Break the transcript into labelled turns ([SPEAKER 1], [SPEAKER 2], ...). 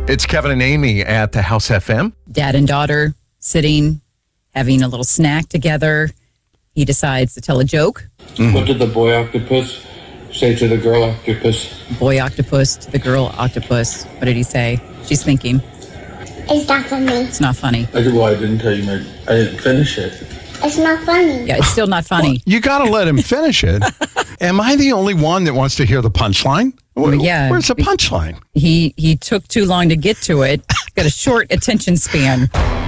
[SPEAKER 1] It's Kevin and Amy at the House FM.
[SPEAKER 2] Dad and daughter sitting, having a little snack together. He decides to tell a joke.
[SPEAKER 3] Mm-hmm. What did the boy octopus say to the girl octopus?
[SPEAKER 2] Boy octopus to the girl octopus. What did he say? She's thinking.
[SPEAKER 4] It's not funny.
[SPEAKER 2] It's not funny.
[SPEAKER 3] I didn't tell you. I didn't finish it.
[SPEAKER 4] It's not funny.
[SPEAKER 2] Yeah, it's still not funny.
[SPEAKER 1] Well, you got to let him finish it. Am I the only one that wants to hear the punchline?
[SPEAKER 2] Yeah.
[SPEAKER 1] Where's the punchline?
[SPEAKER 2] He took too long to get to it. Got a short attention span.